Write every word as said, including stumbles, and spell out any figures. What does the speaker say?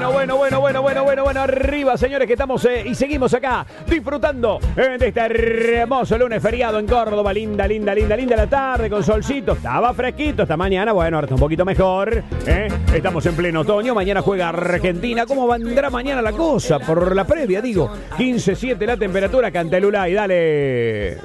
Bueno, bueno, bueno, bueno, bueno, bueno, bueno. Arriba, señores, que estamos eh, y seguimos acá disfrutando eh, de este hermoso lunes feriado en Córdoba. Linda, linda, linda, linda la tarde con solcito. Estaba fresquito esta mañana. Bueno, ahora está un poquito mejor. ¿eh? Estamos en pleno otoño. Mañana juega Argentina. ¿Cómo vendrá mañana la cosa? Por la previa, digo. quince siete la temperatura. Cantelula y dale.